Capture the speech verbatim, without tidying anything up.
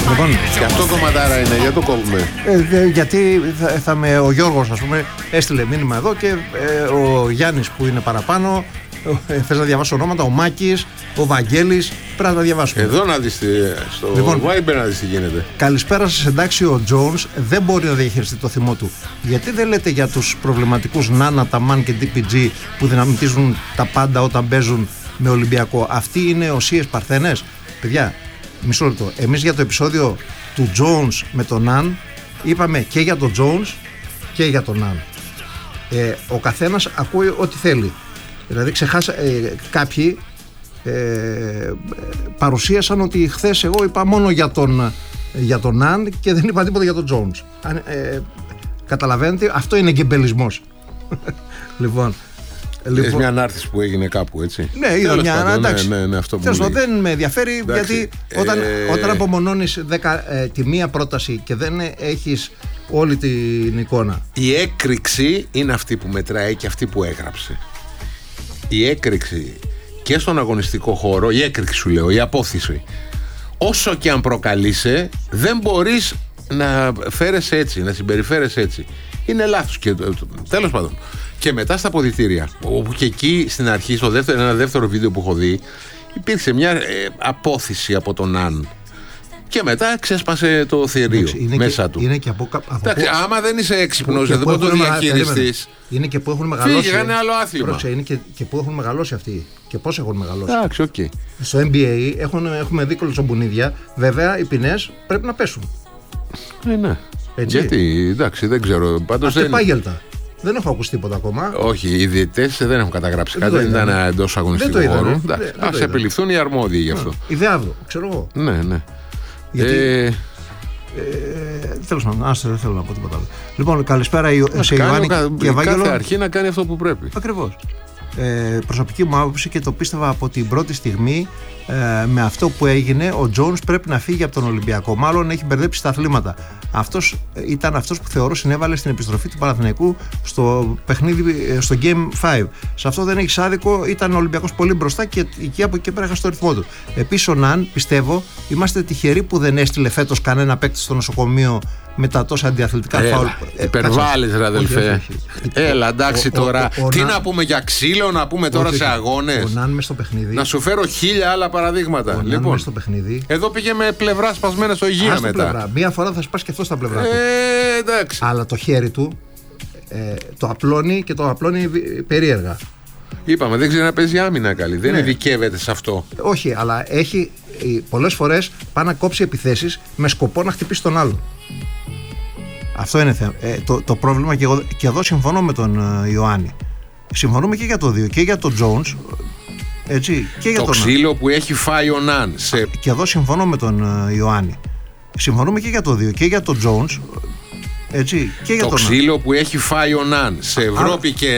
Λοιπόν, και αυτό κομματάρα είναι, γιατί το κόβουμε. Ε, γιατί θα, θα με, ο Γιώργος, ας πούμε, έστειλε μήνυμα εδώ και ε, ο Γιάννης που είναι παραπάνω. Ε, θες να διαβάσω ονόματα, ο Μάκης, ο Βαγγέλης. Πρέπει να τα διαβάσουμε. Εδώ να δεις, στο λοιπόν, Viber να δεις τι γίνεται. Καλησπέρα σας, εντάξει, ο Jones δεν μπορεί να διαχειριστεί το θυμό του. Γιατί δεν λέτε για τους προβληματικούς Νάνα, Ταμάν και ντι πι τζι που δυναμητίζουν τα πάντα όταν παίζουν με Ολυμπιακό? Αυτοί είναι οσίες παρθένες. Παιδιά, μισό λεπτό. Εμείς για το επεισόδιο του Jones με τον Ναν είπαμε και για τον Jones και για τον Ναν. Ε, ο καθένας ακούει ό,τι θέλει. Δηλαδή ξεχάσα, ε, κάποιοι ε, παρουσίασαν ότι χθες εγώ είπα μόνο για τον, για τον Ναν και δεν είπα τίποτα για τον Jones. Ε, καταλαβαίνετε, αυτό είναι γκεμπελισμός. Λοιπόν, Έχεις μια ανάρτηση που έγινε κάπου, έτσι. Ναι, είδα μια ανάρτηση. Ναι, ναι, ναι, αυτό που Τέλος, δεν με ενδιαφέρει, εντάξει, γιατί όταν, ε... όταν απομονώνεις δέκα, ε, τη μία πρόταση και δεν έχεις όλη την εικόνα. Η έκρηξη είναι αυτή που μετράει και αυτή που έγραψε. Η έκρηξη και στον αγωνιστικό χώρο, η έκρηξη σου λέω, η απόθυση, όσο και αν προκαλείσαι, δεν μπορείς να φέρεσαι έτσι, να συμπεριφέρεσαι έτσι. Είναι λάθος. Και τέλος πάντων. Και μετά στα αποδυτήρια, όπου και εκεί στην αρχή, στο δεύτερο, ένα δεύτερο βίντεο που έχω δει, υπήρξε μια ε, απόθυση από τον Αν. Και μετά ξέσπασε το θηρίο μέσα και, του. Είναι και από, από Εντάξει, από, άμα δεν είσαι έξυπνος, δεν μπορεί να το διαχειριστείς. Είναι και που έχουν μεγαλώσει. Φύγε, είναι άλλο άθλημα. Πρόξε, είναι και, και που έχουν μεγαλώσει αυτοί. Και πώς έχουν μεγαλώσει. Εντάξει, οκ. Okay. Στο N B A έχουν, έχουμε δει κολοτσομπουνίδια. Βέβαια, οι ποινές πρέπει να πέσουν. Ε, ναι. Έτσι. Γιατί, εντάξει, δεν ξέρω. Πάντως δεν... Πάγελτα. Δεν έχω ακούσει τίποτα ακόμα. Όχι, οι διαιτητές δεν έχουν καταγράψει κάτι. Δεν ήταν εντός αγωνιστικού χώρου. Ας επιληφθούν οι αρμόδιοι γι' αυτό. Ιδεάδο, ξέρω εγώ. Ναι, ναι. Γιατί. Ε... Ε, τέλος πάντων, άστε, δεν θέλω να πω τίποτα άλλο. Λοιπόν, καλησπέρα σε Ιωάννη και Ευάγγελο. Κάθε αρχή να κάνει αυτό που πρέπει. Ακριβώς. Ε, προσωπική μου άποψη και το πίστευα από την πρώτη στιγμή, ε, με αυτό που έγινε, ο Jones πρέπει να φύγει από τον Ολυμπιακό. Μάλλον έχει μπερδέψει τα αθλήματα. Αυτός ήταν αυτός που θεωρώ συνέβαλε στην επιστροφή του Παναθηναϊκού στο παιχνίδι, στο Game πέντε. Σε αυτό δεν έχει άδικο, ήταν ο Ολυμπιακός πολύ μπροστά και εκεί από εκεί πέρα είχα στο ρυθμό του. Επίσης ο Ναν, πιστεύω, είμαστε τυχεροί που δεν έστειλε φέτος κανένα παίκτη στο νοσοκομείο με τα τόσα αντιαθλητικά φάουλ. Υπερβάλλεις, ρε αδελφέ. Έλα, εντάξει τώρα. Τι να πούμε για ξύλο, να πούμε τώρα σε αγώνες. Ο Ναν μες στο παιχνίδι. Να σου φέρω χίλια άλλα παραδείγματα. Λοιπόν, στο παιχνίδι. Εδώ πήγε με πλευρά σπασμένα στο υγεία μετά. Πλευρά. Μία φορά θα σπάσει και αυτό στα πλευρά του. Ε, εντάξει. Αλλά το χέρι του ε, το απλώνει και το απλώνει περίεργα. Είπαμε, δεν ξέρει να παίζει άμυνα καλή. Δεν ναι. ειδικεύεται σε αυτό. Όχι, αλλά έχει πολλές φορές πάει να κόψει επιθέσεις με σκοπό να χτυπήσει τον άλλον. Αυτό είναι θέμα. Ε, το, το πρόβλημα, και, εγώ, και εδώ συμφωνώ με τον ε, Ιωάννη. Συμφωνούμε και για το δύο και για τον Jones. Έτσι, και για το τον ξύλο που έχει φάει ο Ναν. Σε... Και εδώ συμφωνώ με τον ε, Ιωάννη. Συμφωνούμε και για το δύο και για τον Jones. Έτσι, και για το τον ξύλο που έχει φάει ο Ναν σε Ευρώπη Α, και